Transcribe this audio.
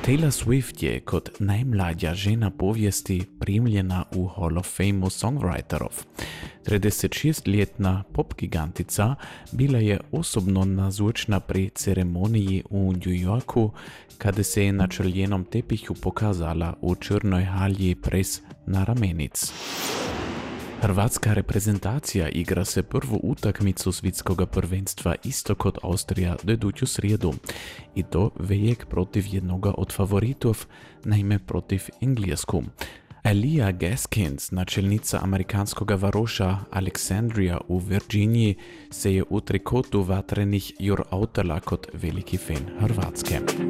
Taylor Swift je kot najmlađa žena povijesti primljena u Hall of Fameu songwriterov. 36-ljetna pop gigantica bila je osobno nazočna pri ceremoniji u New Yorku, kada se je na črljenom tepihu pokazala u črnoj halji pres na ramenic. Hrvatska reprezentacija igra se prvu utakmicu svjetskoga prvenstva isto kod Austrija iduću srijedu, i to vejek protiv jednoga od favoritov, naime protiv Englesku. Aaliyah Gaskins, načelnica amerikanskoga varoša Alexandria u Virginiji, se je u trikotu vatrenih jur autala kot veliki fan Hrvatske.